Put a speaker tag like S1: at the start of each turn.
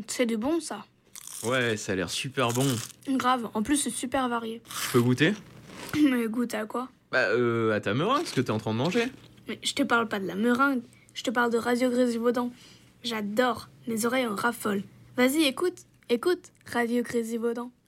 S1: C'est du bon, ça.
S2: Ouais, ça a l'air super bon.
S1: Grave, en plus, c'est super varié.
S2: Je peux goûter?
S1: Mais goûte à quoi?
S2: À ta meringue, ce que t'es en train de manger.
S1: Mais je te parle pas de la meringue, je te parle de Radio Grésivaudan. J'adore, mes oreilles en raffolent. Vas-y, écoute, Radio Grésivaudan.